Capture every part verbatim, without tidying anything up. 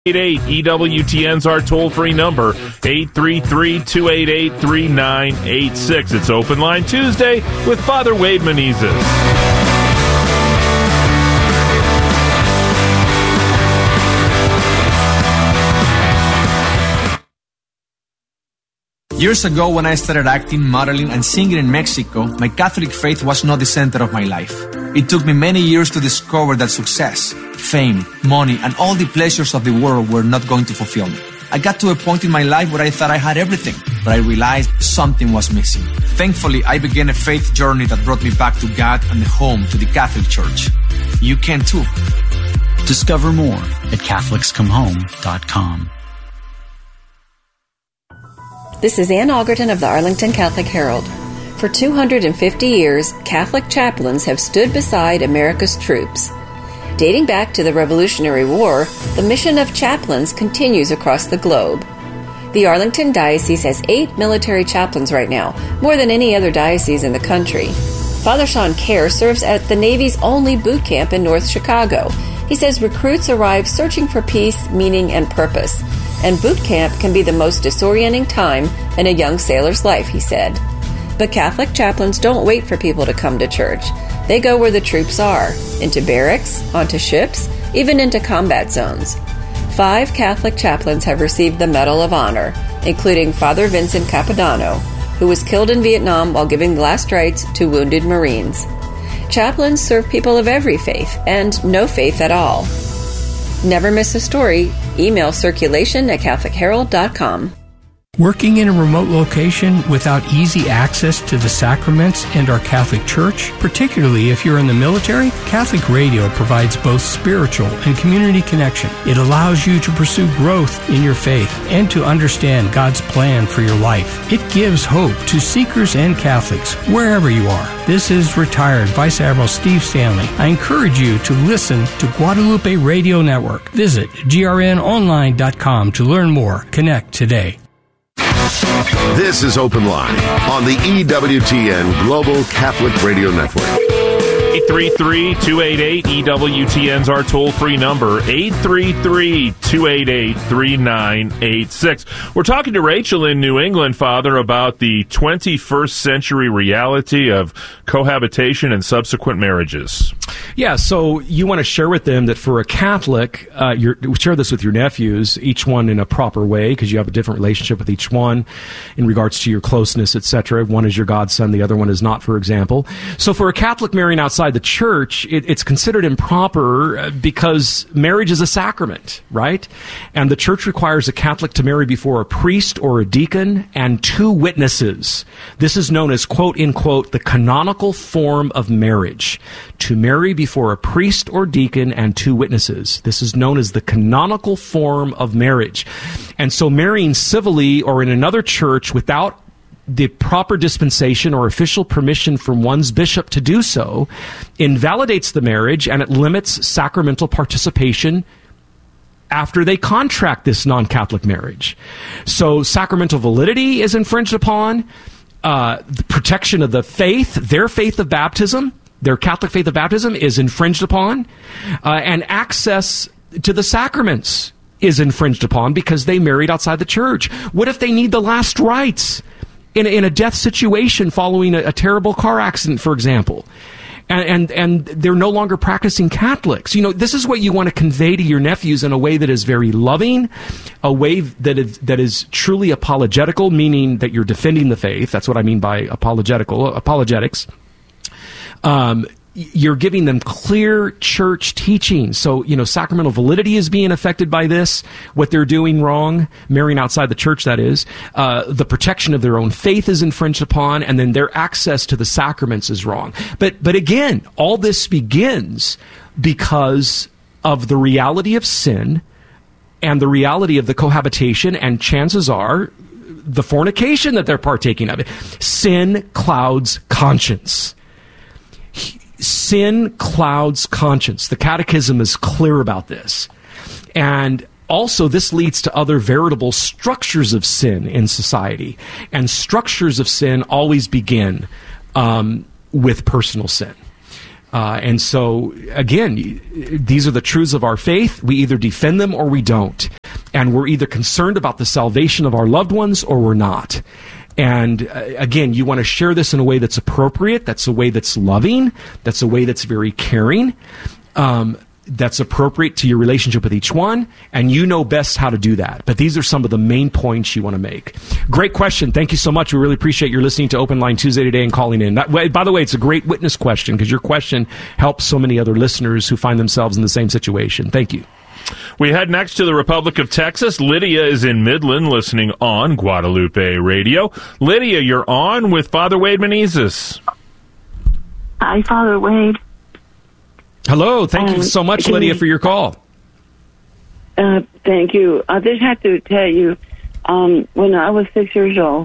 eight eight E W T N's our toll-free number, eight three three, two eight eight, three nine eight six. It's Open Line Tuesday with Father Wade Menezes. Years ago, when I started acting, modeling, and singing in Mexico, my Catholic faith was not the center of my life. It took me many years to discover that success, fame, money, and all the pleasures of the world were not going to fulfill me. I got to a point in my life where I thought I had everything, but I realized something was missing. Thankfully, I began a faith journey that brought me back to God and home to the Catholic Church. You can too. Discover more at Catholics Come Home dot com. This is Ann Algerton of the Arlington Catholic Herald. For two hundred fifty years, Catholic chaplains have stood beside America's troops. Dating back to the Revolutionary War, the mission of chaplains continues across the globe. The Arlington Diocese has eight military chaplains right now, more than any other diocese in the country. Father Sean Kerr serves at the Navy's only boot camp in North Chicago. He says recruits arrive searching for peace, meaning, and purpose. And boot camp can be the most disorienting time in a young sailor's life, he said. But Catholic chaplains don't wait for people to come to church. They go where the troops are, into barracks, onto ships, even into combat zones. Five Catholic chaplains have received the Medal of Honor, including Father Vincent Capodanno, who was killed in Vietnam while giving the last rites to wounded Marines. Chaplains serve people of every faith and no faith at all. Never miss a story. Email circulation at Catholic Herald dot com. Working in a remote location without easy access to the sacraments and our Catholic Church, particularly if you're in the military, Catholic Radio provides both spiritual and community connection. It allows you to pursue growth in your faith and to understand God's plan for your life. It gives hope to seekers and Catholics wherever you are. This is retired Vice Admiral Steve Stanley. I encourage you to listen to Guadalupe Radio Network. Visit G R N online dot com to learn more. Connect today. This is Open Line on the E W T N Global Catholic Radio Network. eight three three, two eight eight, E W T N's our toll-free number, eight three three, two eight eight, three nine eight six. We're talking to Rachel in New England, Father, about the twenty-first century reality of cohabitation and subsequent marriages. Yeah, so you want to share with them that for a Catholic, uh, you're, share this with your nephews, each one in a proper way, because you have a different relationship with each one in regards to your closeness, et cetera. One is your godson, the other one is not, for example. So for a Catholic marrying outside the church, it, it's considered improper because marriage is a sacrament, right? And the church requires a Catholic to marry before a priest or a deacon and two witnesses. This is known as, quote, in quote, the canonical form of marriage. To marry before a priest or deacon and two witnesses. This is known as the canonical form of marriage. And so marrying civilly or in another church without the proper dispensation or official permission from one's bishop to do so invalidates the marriage, and it limits sacramental participation after they contract this non-Catholic marriage. So sacramental validity is infringed upon, uh, the protection of the faith, their faith of baptism, their Catholic faith of baptism is infringed upon, uh, and access to the sacraments is infringed upon because they married outside the church. What if they need the last rites in a, in a death situation following a, a terrible car accident, for example? And, and and they're no longer practicing Catholics. You know, this is what you want to convey to your nephews in a way that is very loving, a way that is, that is truly apologetical, meaning that you're defending the faith. That's what I mean by apologetical, apologetics. Um, you're giving them clear church teaching. So, you know, sacramental validity is being affected by this, what they're doing wrong, marrying outside the church, that is. Uh, the protection of their own faith is infringed upon, and then their access to the sacraments is wrong. But, but again, all this begins because of the reality of sin and the reality of the cohabitation, and chances are the fornication that they're partaking of. Sin clouds conscience. Sin clouds conscience. The Catechism is clear about this. And also, this leads to other veritable structures of sin in society. And structures of sin always begin um, with personal sin. Uh, and so, again, these are the truths of our faith. We either defend them or we don't. And we're either concerned about the salvation of our loved ones or we're not. And uh, again, you want to share this in a way that's appropriate, that's a way that's loving, that's a way that's very caring, um, that's appropriate to your relationship with each one, and you know best how to do that. But these are some of the main points you want to make. Great question. Thank you so much. We really appreciate your listening to Open Line Tuesday today and calling in. That, by the way, it's a great witness question because your question helps so many other listeners who find themselves in the same situation. Thank you. We head next to the Republic of Texas. Lydia is in Midland listening on Guadalupe Radio. Lydia, you're on with Father Wade Menezes. Hi, Father Wade. Hello. Thank um, you so much, Lydia, for your call. Uh, thank you. I just have to tell you, um, when I was six years old,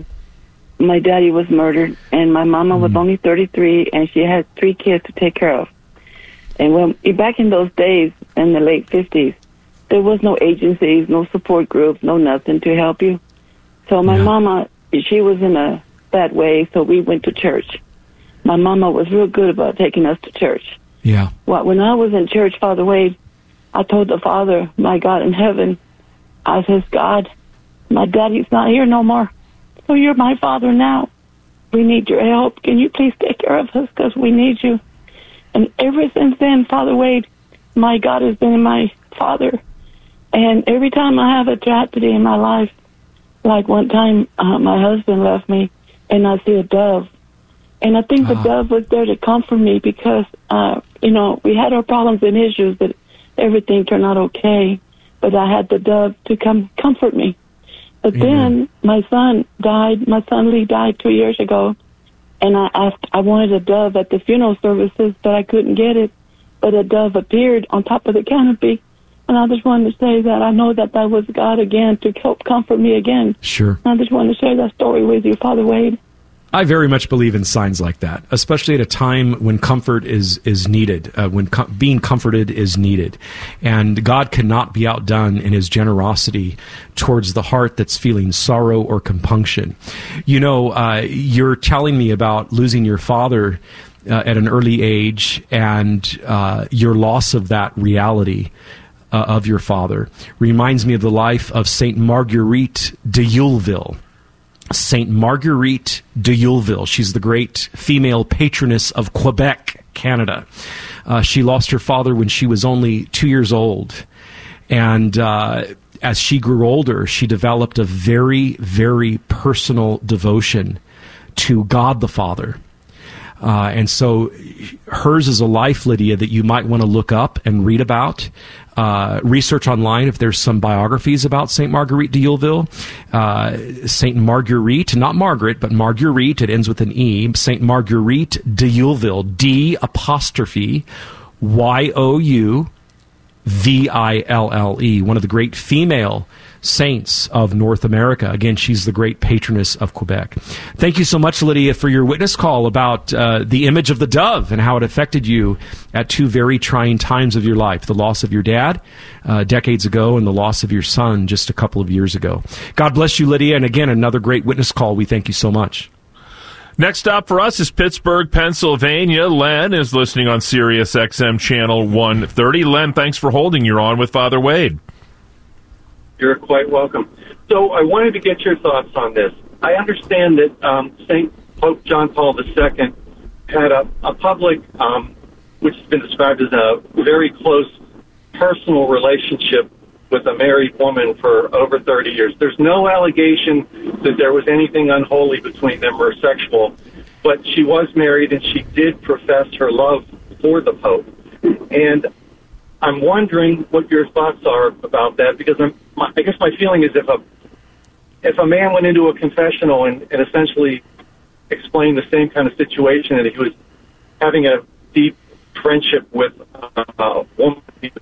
my daddy was murdered, and my mama mm. was only thirty-three, and she had three kids to take care of. And when back in those days, in the late fifties, there was no agencies, no support groups, no nothing to help you. So my yeah. mama, she was in a bad way, so we went to church. My mama was real good about taking us to church. Yeah. Well, when I was in church, Father Wade, I told the Father, my God in heaven, I says, God, my daddy's not here no more, so you're my Father now. We need your help. Can you please take care of us because we need you? And ever since then, Father Wade, my God has been my Father. And every time I have a tragedy in my life, like one time uh, my husband left me and I see a dove. And I think uh-huh. the dove was there to comfort me because, uh, you know, we had our problems and issues, but everything turned out okay. But I had the dove to come comfort me. But Amen. Then my son died. My son Lee died two years ago. And I asked, I wanted a dove at the funeral services, but I couldn't get it. But a dove appeared on top of the canopy. And I just wanted to say that I know that that was God again to help comfort me again. Sure. I just wanted to share that story with you, Father Wade. I very much believe in signs like that, especially at a time when comfort is is needed, uh, when com- being comforted is needed. And God cannot be outdone in his generosity towards the heart that's feeling sorrow or compunction. You know, uh, you're telling me about losing your father uh, at an early age and uh, your loss of that reality uh, of your father reminds me of the life of Saint Marguerite de Youleville. Saint Marguerite de Youleville. She's the great female patroness of Quebec, Canada. Uh, she lost her father when she was only two years old. And uh, as she grew older, she developed a very, very personal devotion to God the Father. Uh, and so hers is a life, Lydia, that you might want to look up and read about. Uh, research online if there's some biographies about Saint Marguerite de Youleville. Uh, Saint Marguerite, not Margaret, but Marguerite, it ends with an E. Saint Marguerite de Youleville, D apostrophe Y O U V I L L E, one of the great female saints of North America. Again, she's the great patroness of Quebec. Thank you so much, Lydia, for your witness call about uh, the image of the dove and how it affected you at two very trying times of your life, the loss of your dad uh, decades ago and the loss of your son just a couple of years ago. God bless you, Lydia, and again, another great witness call. We thank you so much. Next stop for us is Pittsburgh, Pennsylvania. Len is listening on Sirius X M Channel one thirty. Len, thanks for holding. You're on with Father Wade. You're quite welcome. So I wanted to get your thoughts on this. I understand that um, Saint Pope John Paul the Second had a, a public, um, which has been described as a very close personal relationship with a married woman for over thirty years. There's no allegation that there was anything unholy between them or sexual, but she was married and she did profess her love for the Pope. And I'm wondering what your thoughts are about that, because I'm, my, I guess my feeling is if a if a man went into a confessional and, and essentially explained the same kind of situation, and he was having a deep friendship with a woman,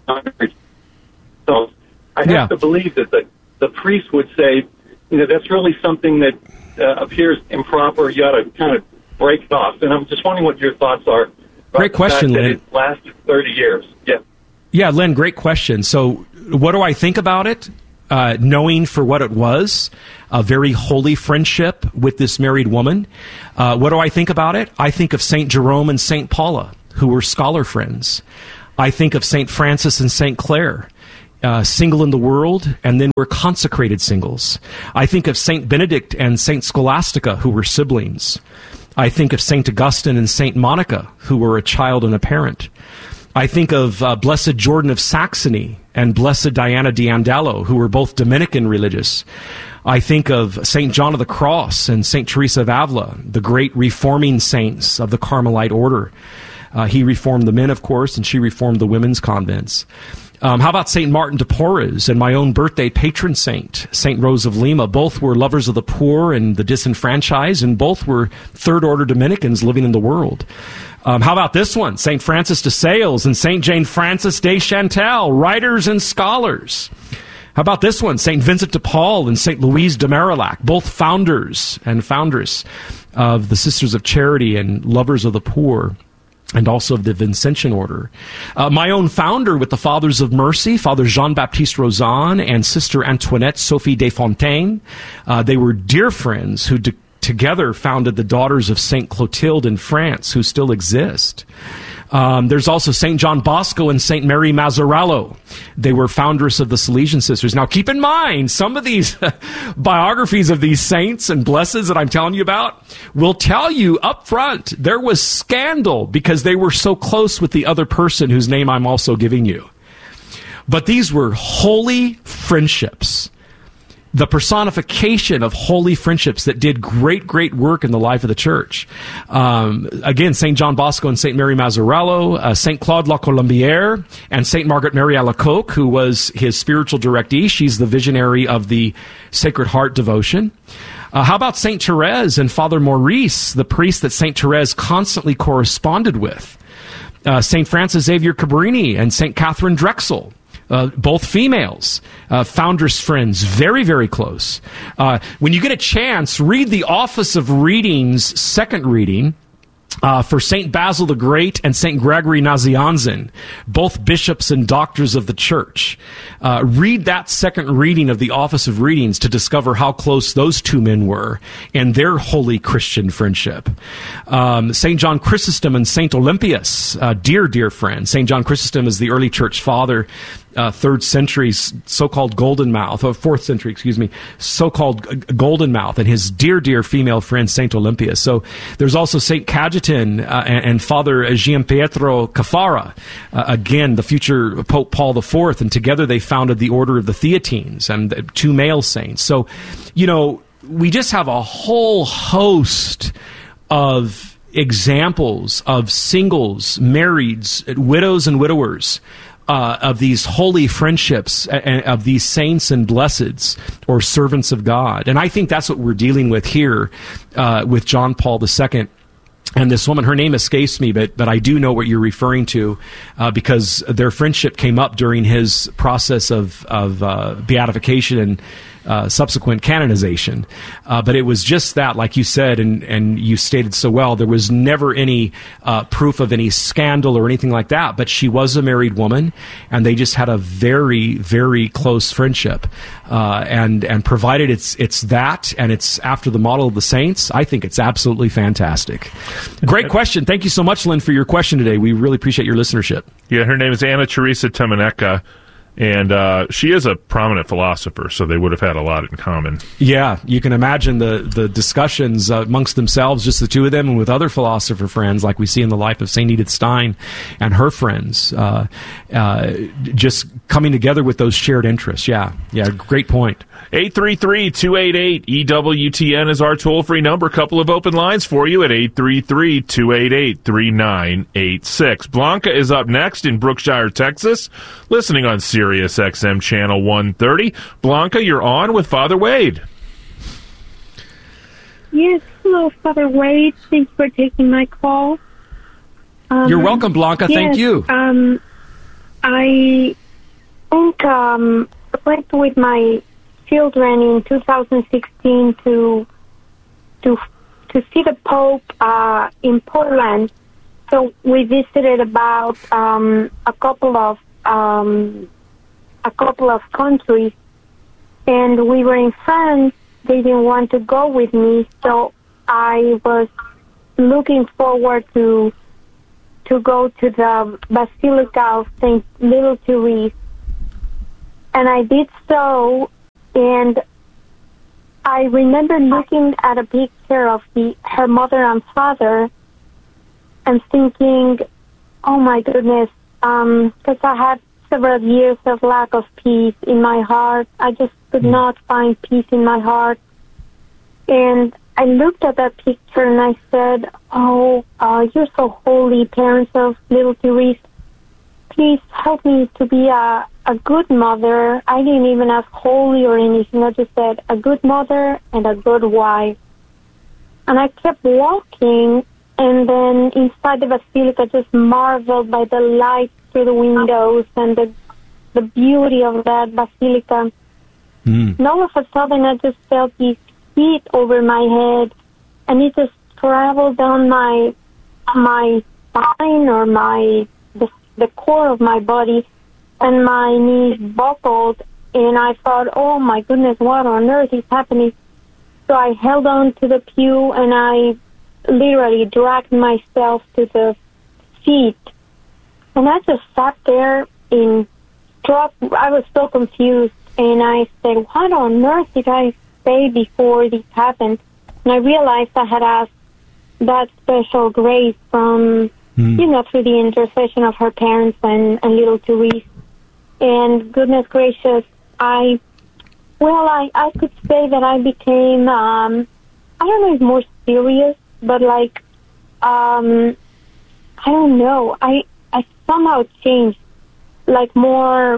so I have yeah. to believe that the, the priest would say, you know, that's really something that uh, appears improper. You ought to kind of break it off. And I'm just wondering what your thoughts are about Great the question, fact that Len. it lasted thirty years. Yeah. Yeah, Len, great question. So what do I think about it? Uh, knowing for what it was, a very holy friendship with this married woman. Uh, what do I think about it? I think of Saint Jerome and Saint Paula, who were scholar friends. I think of Saint Francis and Saint Clare, uh, single in the world, and then were consecrated singles. I think of Saint Benedict and Saint Scholastica, who were siblings. I think of Saint Augustine and Saint Monica, who were a child and a parent. I think of uh, Blessed Jordan of Saxony and Blessed Diana di Andalo, who were both Dominican religious. I think of Saint John of the Cross and Saint Teresa of Avila, the great reforming saints of the Carmelite order. Uh, he reformed the men, of course, and she reformed the women's convents. Um, how about Saint Martin de Porres and my own birthday patron saint, Saint Rose of Lima? Both were lovers of the poor and the disenfranchised, and both were third-order Dominicans living in the world. Um, how about this one? Saint Francis de Sales and Saint Jane Frances de Chantal, writers and scholars. How about this one? Saint Vincent de Paul and Saint Louise de Marillac, both founders and foundress of the Sisters of Charity and lovers of the poor, and also of the Vincentian order. Uh, my own founder with the Fathers of Mercy, Father Jean-Baptiste Rozan and Sister Antoinette Sophie Desfontaines. Uh, they were dear friends who de- together founded the Daughters of Saint Clotilde in France, who still exist. Um, there's also Saint John Bosco and Saint Mary Mazzarello. They were foundress of the Salesian Sisters. Now, keep in mind, some of these biographies of these saints and blesseds that I'm telling you about will tell you up front there was scandal because they were so close with the other person whose name I'm also giving you. But these were holy friendships, the personification of holy friendships that did great, great work in the life of the church. Um, again, Saint John Bosco and Saint Mary Mazzarello, uh, Saint Claude La Colombière, and Saint Margaret Mary Alacoque, who was his spiritual directee. She's the visionary of the Sacred Heart devotion. Uh, how about Saint Therese and Father Maurice, the priest that Saint Therese constantly corresponded with? Uh, Saint Francis Xavier Cabrini and Saint Catherine Drexel. Uh, both females, uh, founders' friends, very, very close. Uh, when you get a chance, read the Office of Readings second reading uh, for Saint Basil the Great and Saint Gregory Nazianzen, both bishops and doctors of the church. Uh, read that second reading of the Office of Readings to discover how close those two men were and their holy Christian friendship. Um, Saint John Chrysostom and Saint Olympius, uh, dear, dear friends. Saint John Chrysostom is the early church father, Uh, third century so-called Golden Mouth, or fourth century, excuse me, so-called Golden Mouth, and his dear, dear female friend, Saint Olympia. So there's also Saint Cajetan uh, and, and Father Gianpietro Cafara, uh, again, the future Pope Paul the Fourth, and together they founded the Order of the Theatines, and the two male saints. So, you know, we just have a whole host of examples of singles, marrieds, widows, and widowers, Uh, of these holy friendships, uh, of these saints and blesseds, or servants of God. And I think that's what we're dealing with here uh, with John Paul the Second. And this woman, her name escapes me, but but I do know what you're referring to uh, because their friendship came up during his process of, of uh, beatification and Uh, subsequent canonization. Uh, but it was just that, like you said, and, and you stated so well, there was never any uh, proof of any scandal or anything like that. But she was a married woman, and they just had a very, very close friendship. Uh, and and provided it's it's that, and it's after the model of the saints, I think it's absolutely fantastic. Great question. Thank you so much, Lynn, for your question today. We really appreciate your listenership. Yeah, her name is Anna Teresa Temeneka. And uh, she is a prominent philosopher, so they would have had a lot in common. Yeah, you can imagine the, the discussions uh, amongst themselves, just the two of them, and with other philosopher friends, like we see in the life of Saint Edith Stein and her friends, uh, uh, just coming together with those shared interests. Yeah, yeah, great point. eight three three, two eight eight, E W T N is our toll-free number. A couple of open lines for you at eight three three, two eight eight, three nine eight six. Blanca is up next in Brookshire, Texas, listening on Sirius X M Channel one thirty. Blanca, you're on with Father Wade. Yes, hello, Father Wade. Thanks for taking my call. Um, you're welcome, Blanca. Yes, Thank you. Um, I think um, I went with my children in two thousand sixteen to to to see the Pope uh, in Portland. So we visited about um, a couple of um, a couple of countries, and we were in France. They didn't want to go with me, so I was looking forward to to go to the Basilica of Saint Little Therese. And I did so, and I remember looking at a picture of the her mother and father and thinking, oh my goodness, because um, I had several years of lack of peace in my heart. I just could not find peace in my heart. And I looked at that picture and I said, oh, uh, you're so holy, parents of Little Therese. Please help me to be a, a good mother. I didn't even ask holy or anything. I just said a good mother and a good wife. And I kept walking, and then inside the basilica, just marveled by the light through the windows and the the beauty of that basilica. Mm. And all of a sudden, I just felt these feet over my head, and it just traveled down my my spine or my the, the core of my body, and my knees buckled, and I thought, oh my goodness, what on earth is happening? So I held on to the pew, and I literally dragged myself to the feet, and I just sat there in struck. I was so confused, and I said, what on earth did I say before this happened? And I realized I had asked that special grace from, mm. you know, through the intercession of her parents and, and Little Therese. And goodness gracious, I, well, I, I could say that I became, um, I don't know if more serious, but like, um, I don't know, I, I somehow changed, like more,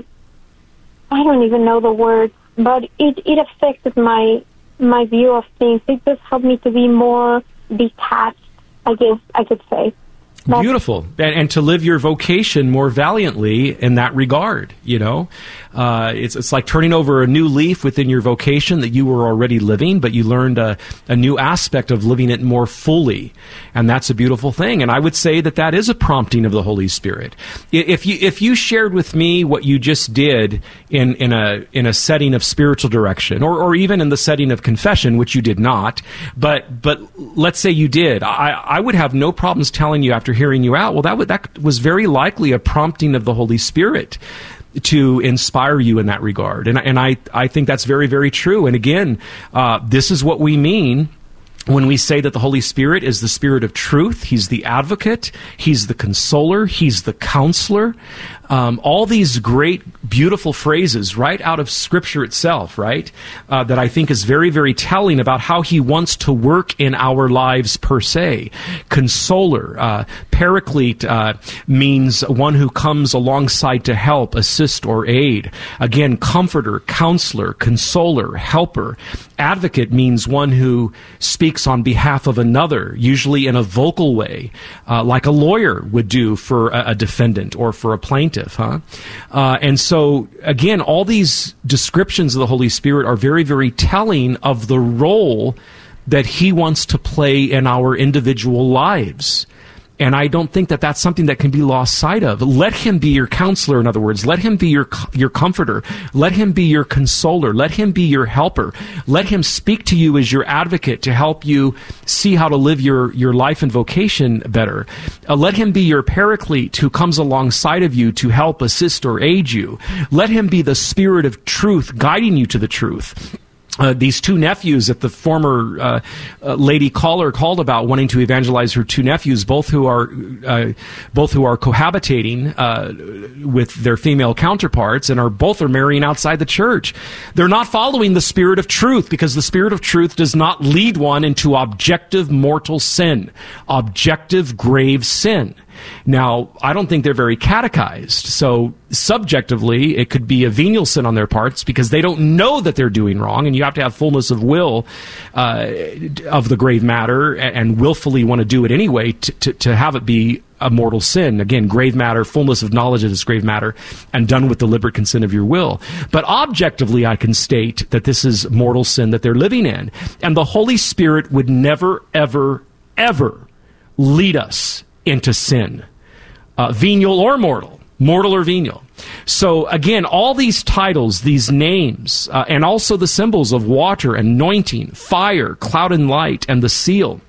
I don't even know the word, but it, it affected my my view of things. It just helped me to be more detached, I guess I could say. That's beautiful. And, and to live your vocation more valiantly in that regard, you know. Uh, it's it's like turning over a new leaf within your vocation that you were already living, but you learned a, a new aspect of living it more fully. And that's a beautiful thing. And I would say that that is a prompting of the Holy Spirit. If you if you shared with me what you just did in, in a in a setting of spiritual direction, or, or even in the setting of confession, which you did not, but but let's say you did, I, I would have no problems telling you after hearing you out, well, that would, that was very likely a prompting of the Holy Spirit to inspire you in that regard. And, and I, I think that's very, very true. And again, uh, this is what we mean when we say that the Holy Spirit is the Spirit of truth. He's the advocate. He's the consoler. He's the counselor. Um, all these great, beautiful phrases right out of Scripture itself, right? Uh, that I think is very, very telling about how He wants to work in our lives per se. Consoler, uh, paraclete uh, means one who comes alongside to help, assist, or aid. Again, comforter, counselor, consoler, helper. Advocate means one who speaks on behalf of another, usually in a vocal way, uh, like a lawyer would do for a, a defendant or for a plaintiff. Huh? Uh, and so, again, all these descriptions of the Holy Spirit are very, very telling of the role that He wants to play in our individual lives. And I don't think that that's something that can be lost sight of. Let Him be your counselor, in other words. Let Him be your your comforter. Let Him be your consoler. Let Him be your helper. Let Him speak to you as your advocate to help you see how to live your, your life and vocation better. Uh, let Him be your paraclete who comes alongside of you to help, assist, or aid you. Let Him be the Spirit of truth guiding you to the truth. Uh, these two nephews that the former uh, uh, lady caller called about, wanting to evangelize her two nephews, both who are uh, both who are cohabitating uh, with their female counterparts, and are both are marrying outside the church. They're not following the Spirit of truth, because the Spirit of truth does not lead one into objective mortal sin, objective grave sin. Now, I don't think they're very catechized, so subjectively, it could be a venial sin on their parts because they don't know that they're doing wrong, and you have to have fullness of will uh, of the grave matter and willfully want to do it anyway to, to, to have it be a mortal sin. Again, grave matter, fullness of knowledge of this grave matter, and done with deliberate consent of your will. But objectively, I can state that this is mortal sin that they're living in, and the Holy Spirit would never, ever, ever lead us into sin, uh, venial or mortal, mortal or venial. So again, all these titles, these names, uh, and also the symbols of water, anointing, fire, cloud and light, and the seal,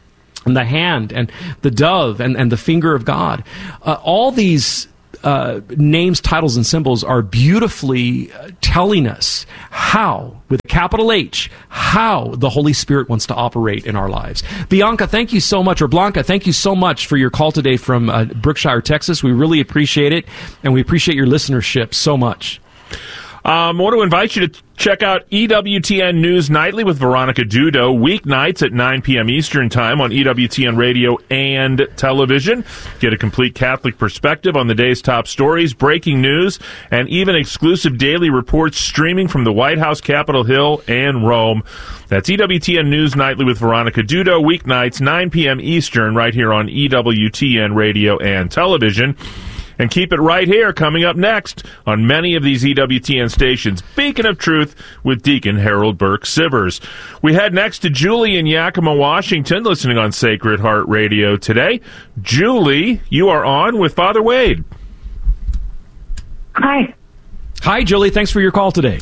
and the hand and the dove and, and the finger of God. Uh, all these uh, names, titles, and symbols are beautifully uh, telling us how, with a capital H, how the Holy Spirit wants to operate in our lives. Bianca, thank you so much, or Blanca, thank you so much for your call today from uh, Brookshire, Texas. We really appreciate it, and we appreciate your listenership so much. Um, I want to invite you to check out E W T N News Nightly with Veronica Dudo, weeknights at nine p.m. Eastern Time on E W T N Radio and television. Get a complete Catholic perspective on the day's top stories, breaking news, and even exclusive daily reports streaming from the White House, Capitol Hill, and Rome. That's E W T N News Nightly with Veronica Dudo, weeknights, nine p.m. Eastern, right here on E W T N Radio and television. And keep it right here, coming up next on many of these E W T N stations, Beacon of Truth with Deacon Harold Burke Sivers. We head next to Julie in Yakima, Washington, listening on Sacred Heart Radio today. Julie, you are on with Father Wade. Hi. Hi, Julie. Thanks for your call today.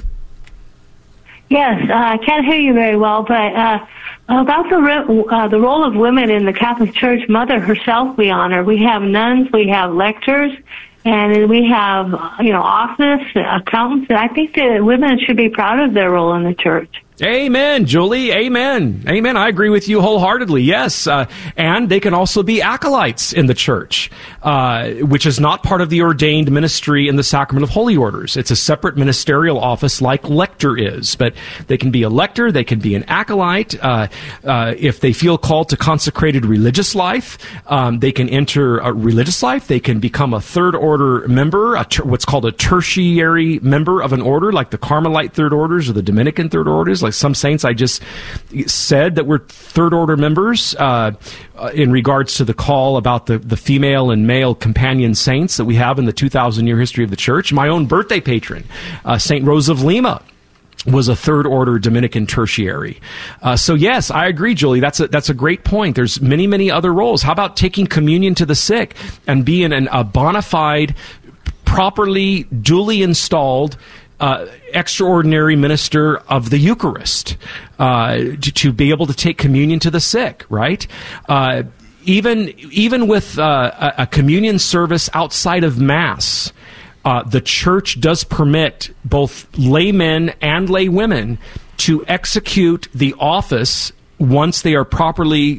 Yes, uh, I can't hear you very well, but uh, about the uh, the role of women in the Catholic Church, Mother herself we honor. We have nuns, we have lectors, and we have, you know, office, accountants. And I think that women should be proud of their role in the Church. Amen, Julie. Amen. Amen. I agree with you wholeheartedly. Yes. Uh, and they can also be acolytes in the church, uh, which is not part of the ordained ministry in the Sacrament of Holy Orders. It's a separate ministerial office like lector is. But they can be a lector. They can be an acolyte. Uh, uh, if they feel called to consecrated religious life, um, they can enter a religious life. They can become a third order member, a ter- what's called a tertiary member of an order, like the Carmelite third orders or the Dominican third orders. Like some saints I just said that we're third order members uh, uh, in regards to the call about the, the female and male companion saints that we have in the two thousand year history of the church. My own birthday patron, uh, Saint Rose of Lima, was a third order Dominican tertiary. Uh, so yes, I agree, Julie. That's a, that's a great point. There's many, many other roles. How about taking communion to the sick and being an, a bona fide, properly, duly installed Uh, extraordinary minister of the Eucharist, uh, to, to be able to take communion to the sick, right? Uh, even even with uh, a, a communion service outside of Mass, uh, the Church does permit both laymen and laywomen to execute the office once they are properly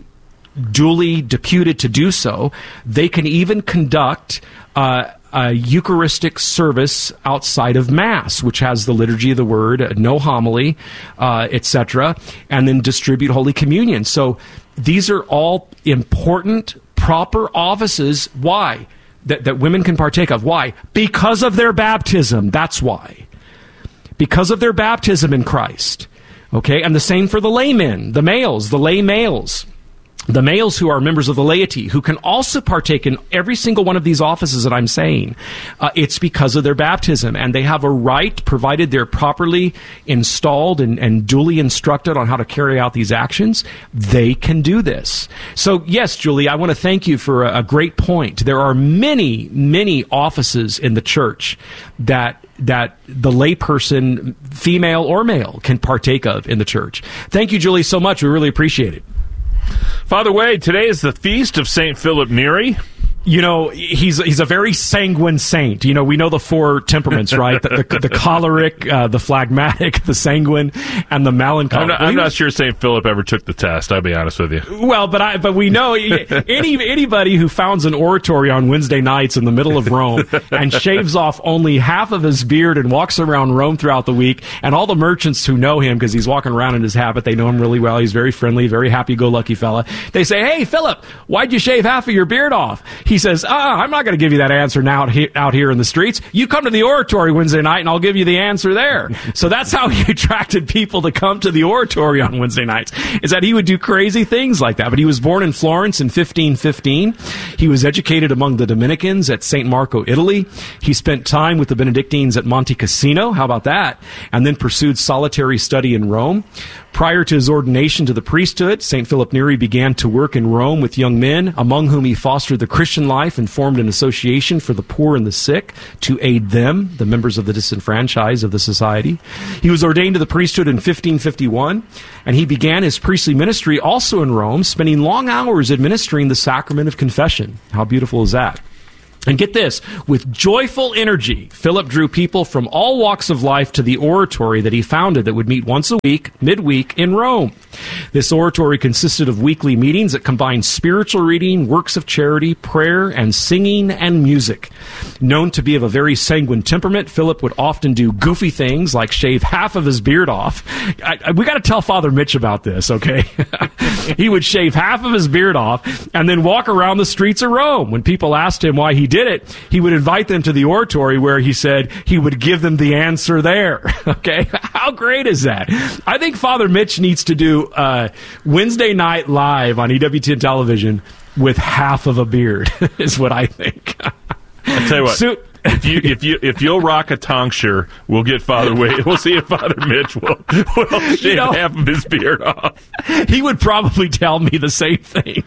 duly deputed to do so. They can even conduct uh, a Eucharistic service outside of Mass, which has the liturgy of the Word, no homily, uh, et cetera, and then distribute Holy Communion. So these are all important, proper offices. Why? That, that women can partake of. Why? Because of their baptism. That's why. Because of their baptism in Christ. Okay? And the same for the laymen, the males, the lay males. The males who are members of the laity, who can also partake in every single one of these offices that I'm saying, uh, it's because of their baptism. And they have a right, provided they're properly installed and, and duly instructed on how to carry out these actions, they can do this. So, yes, Julie, I want to thank you for a, a great point. There are many, many offices in the church that that the layperson, female or male, can partake of in the church. Thank you, Julie, so much. We really appreciate it. Father Wade, today is the feast of Saint Philip Neri. You know, he's he's a very sanguine saint. You know, we know the four temperaments, right? The, the, the choleric, uh, the phlegmatic, the sanguine, and the melancholic. I'm not, I'm not sure Saint Philip ever took the test, I'll be honest with you. Well, but I but we know any anybody who founds an oratory on Wednesday nights in the middle of Rome and shaves off only half of his beard and walks around Rome throughout the week, and all the merchants who know him because he's walking around in his habit, they know him really well. He's very friendly, very happy-go-lucky fella. They say, "Hey, Philip, why'd you shave half of your beard off?" He says, ah, I'm not going to give you that answer now out here, out here in the streets. You come to the oratory Wednesday night, and I'll give you the answer there. So that's how he attracted people to come to the oratory on Wednesday nights, is that he would do crazy things like that. But he was born in Florence in fifteen fifteen. He was educated among the Dominicans at Saint Marco, Italy. He spent time with the Benedictines at Monte Cassino. How about that? And then pursued solitary study in Rome. Prior to his ordination to the priesthood, Saint Philip Neri began to work in Rome with young men, among whom he fostered the Christian Christian life and formed an association for the poor and the sick to aid them, the members of the disenfranchised of the society. He was ordained to the priesthood in fifteen fifty-one, and he began his priestly ministry also in Rome, spending long hours administering the sacrament of confession. How beautiful is that? And get this, with joyful energy, Philip drew people from all walks of life to the oratory that he founded that would meet once a week, midweek, in Rome. This oratory consisted of weekly meetings that combined spiritual reading, works of charity, prayer, and singing and music. Known to be of a very sanguine temperament, Philip would often do goofy things like shave half of his beard off. I, I, we got to tell Father Mitch about this, okay? He would shave half of his beard off and then walk around the streets of Rome. When people asked him why he did did it, he would invite them to the oratory where he said he would give them the answer there. Okay? How great is that? I think Father Mitch needs to do uh, Wednesday Night Live on E W T N television with half of a beard, is what I think. I'll tell you what. So, If you if you if you'll rock a tonsure, we'll get Father Wade. We'll see if Father Mitch will, will shave you know, half of his beard off. He would probably tell me the same thing.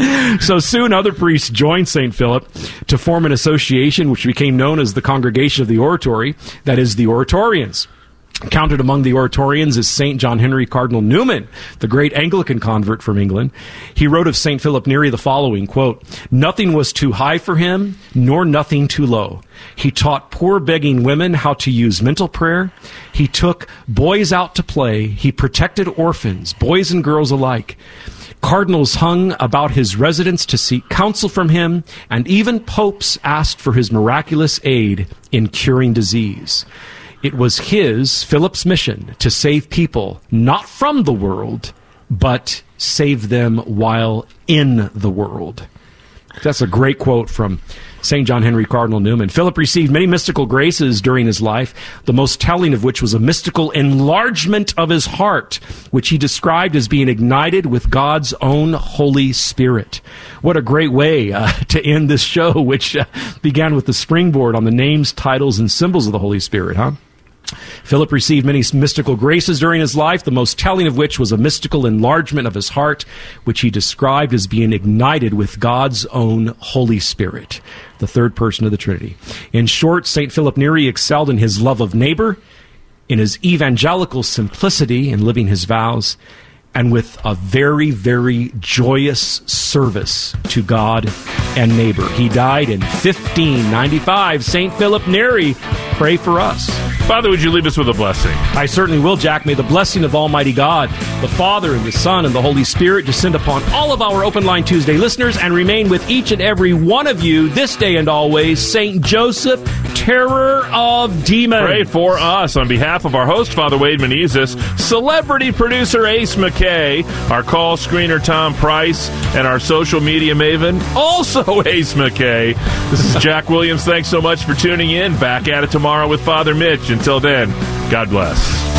So soon, other priests joined Saint Philip to form an association which became known as the Congregation of the Oratory. That is, the Oratorians. Counted among the Oratorians is Saint John Henry Cardinal Newman, the great Anglican convert from England. He wrote of Saint Philip Neri the following, quote, "Nothing was too high for him, nor nothing too low. He taught poor begging women how to use mental prayer. He took boys out to play. He protected orphans, boys and girls alike. Cardinals hung about his residence to seek counsel from him, and even popes asked for his miraculous aid in curing disease. It was his, Philip's mission, to save people, not from the world, but save them while in the world." That's a great quote from Saint John Henry Cardinal Newman. Philip received many mystical graces during his life, the most telling of which was a mystical enlargement of his heart, which he described as being ignited with God's own Holy Spirit. What a great way uh, to end this show, which uh, began with the springboard on the names, titles, and symbols of the Holy Spirit, huh? Philip received many mystical graces during his life, the most telling of which was a mystical enlargement of his heart, which he described as being ignited with God's own Holy Spirit, the third person of the Trinity. In short, Saint Philip Neri excelled in his love of neighbor, in his evangelical simplicity in living his vows, and with a very, very joyous service to God and neighbor. He died in fifteen ninety-five. Saint Philip Neri, pray for us. Father, would you leave us with a blessing? I certainly will, Jack. May the blessing of Almighty God, the Father and the Son and the Holy Spirit descend upon all of our Open Line Tuesday listeners and remain with each and every one of you this day and always. Saint Joseph, terror of demons. Pray for us on behalf of our host, Father Wade Menezes, celebrity producer Ace McKay, our call screener Tom Price, and our social media maven, also Ace McKay. This is Jack Williams. Thanks so much for tuning in. Back at it tomorrow with Father Mitch. Until then, God bless.